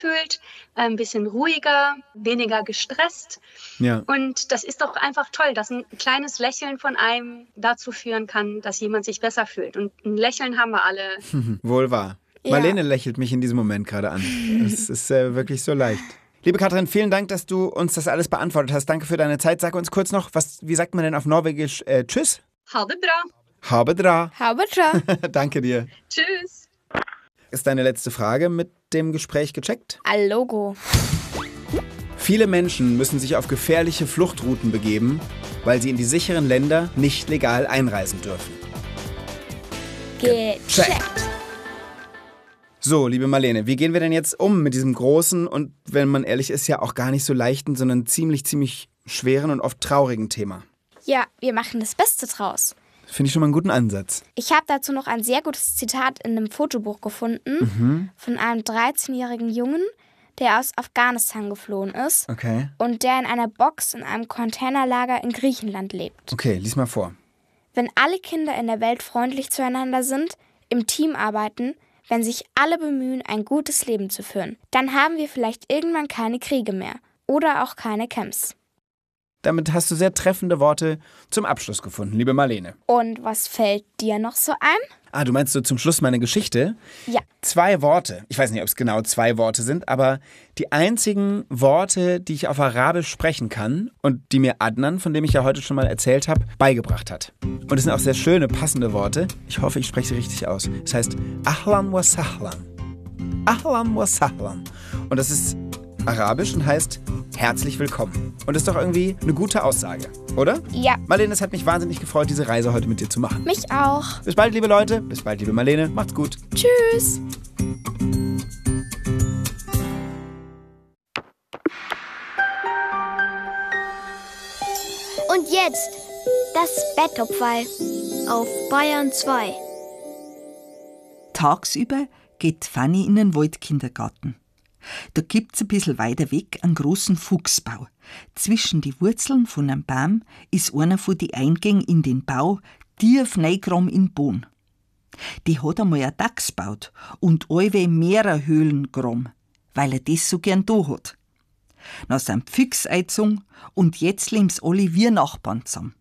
fühlt, ein bisschen ruhiger, weniger gestresst. Ja. Und das ist doch einfach toll, dass ein kleines Lächeln von einem dazu führen kann, dass jemand sich besser fühlt. Und ein Lächeln haben wir alle. Wohl wahr. Ja. Marlene lächelt mich in diesem Moment gerade an. Es ist wirklich so leicht. Liebe Katrin, vielen Dank, dass du uns das alles beantwortet hast. Danke für deine Zeit. Sag uns kurz noch, wie sagt man denn auf Norwegisch Tschüss? Ha det bra. Habe dra. Danke dir. Tschüss. Ist deine letzte Frage mit dem Gespräch gecheckt? Logo. Viele Menschen müssen sich auf gefährliche Fluchtrouten begeben, weil sie in die sicheren Länder nicht legal einreisen dürfen. Gecheckt. So, liebe Marlene, wie gehen wir denn jetzt um mit diesem großen und, wenn man ehrlich ist, ja auch gar nicht so leichten, sondern ziemlich schweren und oft traurigen Thema? Ja, wir machen das Beste draus. Finde ich schon mal einen guten Ansatz. Ich habe dazu noch ein sehr gutes Zitat in einem Fotobuch gefunden von einem 13-jährigen Jungen, der aus Afghanistan geflohen ist Okay. und der in einer Box in einem Containerlager in Griechenland lebt. Okay, lies mal vor. Wenn alle Kinder in der Welt freundlich zueinander sind, im Team arbeiten, wenn sich alle bemühen, ein gutes Leben zu führen, dann haben wir vielleicht irgendwann keine Kriege mehr oder auch keine Camps. Damit hast du sehr treffende Worte zum Abschluss gefunden, liebe Marlene. Und was fällt dir noch so ein? Du meinst so zum Schluss meine Geschichte? Ja. 2 Worte. Ich weiß nicht, ob es genau 2 Worte sind, aber die einzigen Worte, die ich auf Arabisch sprechen kann und die mir Adnan, von dem ich ja heute schon mal erzählt habe, beigebracht hat. Und es sind auch sehr schöne, passende Worte. Ich hoffe, ich spreche sie richtig aus. Es heißt Ahlan wa Sahlan. Ahlan wa Sahlan. Und das ist Arabisch und heißt herzlich willkommen. Und ist doch irgendwie eine gute Aussage, oder? Ja. Marlene, es hat mich wahnsinnig gefreut, diese Reise heute mit dir zu machen. Mich auch. Bis bald, liebe Leute. Bis bald, liebe Marlene. Macht's gut. Tschüss. Und jetzt das Bettopferl auf Bayern 2. Tagsüber geht Fanny in den Waldkindergarten. Da gibt's ein bisschen weiter weg einen großen Fuchsbau. Zwischen die Wurzeln von einem Baum ist einer von die Eingängen in den Bau tief reingegraben in den Boden. Die hat einmal ein Dachs gebaut und allweil mehrere Höhlen graben, weil er das so gern da hat. Dann sind die Füchse eingezogen und jetzt leben sie alle wie Nachbarn zusammen.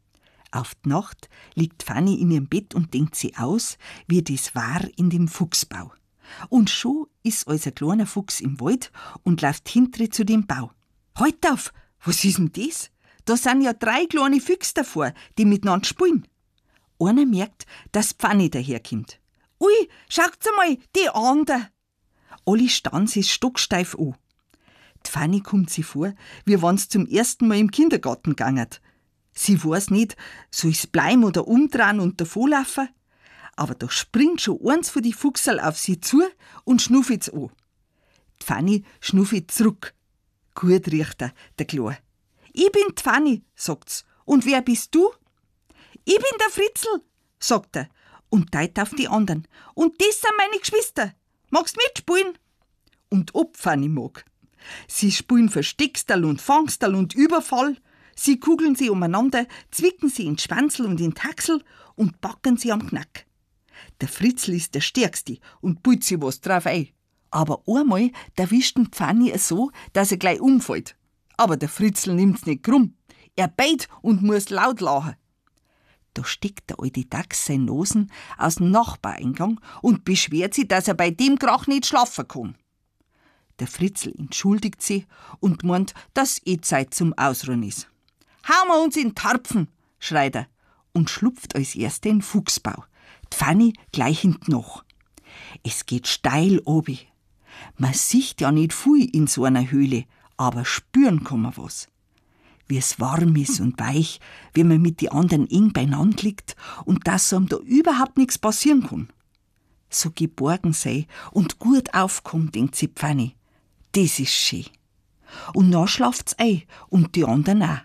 Auf die Nacht liegt Fanny in ihrem Bett und denkt sie aus, wie das war in dem Fuchsbau. Und schon ist als ein kleiner Fuchs im Wald und läuft hinter zu dem Bau. Halt auf! Was ist denn das? Da sind ja 3 kleine Füchse davor, die miteinander spielen. Einer merkt, dass Fanny daherkommt. Ui, schaut's einmal, die andere! Alle starren sie stocksteif an. Die Fanny kommt sich vor, wie wenn sie zum ersten Mal im Kindergarten gegangen. Sie weiß nicht, soll es bleiben oder umdrehen und davonlaufen? Aber da springt schon eins von die Fuchsal auf sie zu und schnuffet's an. Die Fanny schnuffet zurück. Gut riecht der Kleine. Ich bin die Fanny, sagt's. Und wer bist du? Ich bin der Fritzl, sagt er und deutet auf die anderen. Und das sind meine Geschwister. Magst mitspielen? Und ob Fanny mag. Sie spielen Versteckstal und Fangstal und Überfall. Sie kugeln sie umeinander, zwicken sie in Schwanzel und in Taxel und backen sie am Knack. Der Fritzl ist der Stärkste und pult sich was drauf ein. Aber einmal erwischt ihn Fanny so, dass er gleich umfällt. Aber der Fritzl nimmt's nicht krumm. Er beit und muss laut lachen. Da steckt der alte Dachs sein Nosen aus dem Nachbareingang und beschwert sich, dass er bei dem Krach nicht schlafen kann. Der Fritzl entschuldigt sich und meint, dass Zeit zum Ausruhen ist. Hauen wir uns in Tarpfen, schreit er und schlupft als Erster in den Fuchsbau. Die Fanny gleich hinten nach. Es geht steil obi. Man sieht ja nicht viel in so einer Höhle, aber spüren kann man was. Wie es warm ist und weich, wie man mit den anderen eng beieinander liegt und dass einem da überhaupt nichts passieren kann. So geborgen sei und gut aufkommen, denkt sie Fanny. Das ist schön. Und dann schlaft's ein und die anderen auch.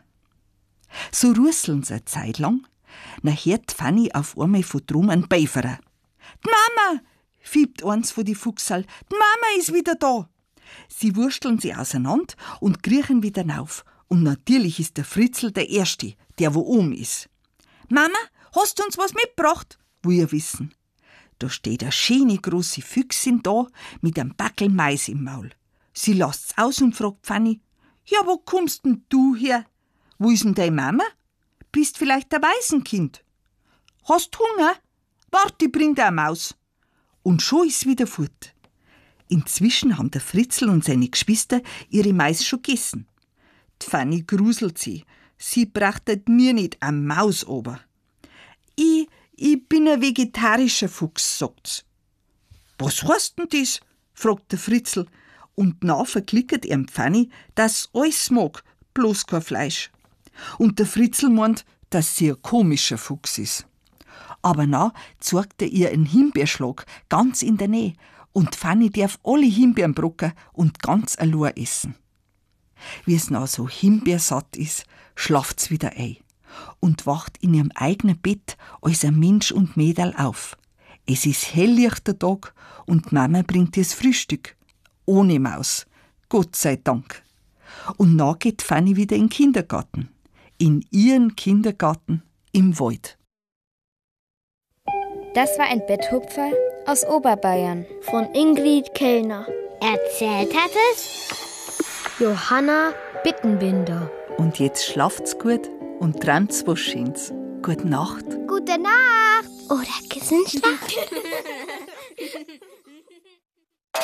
So russeln sie eine Zeit lang, dann hört Fanny auf einmal von drum einen Beiferer. »Die Mama!« fiebt eins von die Fuchsal. »Die Mama ist wieder da!« Sie wursteln sie auseinander und kriechen wieder rauf. Und natürlich ist der Fritzl der Erste, der wo oben ist. »Mama, hast du uns was mitgebracht?« will er wissen. Da steht eine schöne große Füchsin da mit einem Backel Mais im Maul. Sie lasst's aus und fragt Fanny, ja, wo kommst denn du her? Wo ist denn deine Mama? Bist vielleicht ein Waisenkind? Hast Hunger? Warte, ich bring dir eine Maus. Und schon ist wieder fort. Inzwischen haben der Fritzl und seine Geschwister ihre Mais schon gegessen. Die Fanny gruselt sie. Sie brachtet mir nicht eine Maus ober. Ich bin ein vegetarischer Fuchs, sagt's. Was heißt denn das? Fragt der Fritzl. Und nach verklickert ihm Fanny, dass alles mag, bloß kein Fleisch. Und der Fritzl meint, dass sie ein komischer Fuchs ist. Aber na zeigt er ihr einen Himbeerschlag ganz in der Nähe und Fanny darf alle Himbeeren brocken und ganz allein essen. Wie es na so himbeersatt ist, schlaft's wieder ein und wacht in ihrem eigenen Bett als ein Mensch und Mädel auf. Es ist helllichter Tag und Mama bringt ihr das Frühstück. Ohne Maus. Gott sei Dank. Und na geht Fanny wieder in den Kindergarten. In ihren Kindergarten im Wald. Das war ein Betthupferl aus Oberbayern. Von Ingrid Kellner. Erzählt hat es Johanna Bittenbinder. Und jetzt schlaft's gut und träumt's was Schönes. Gute Nacht. Gute Nacht. Oder Gesundheit.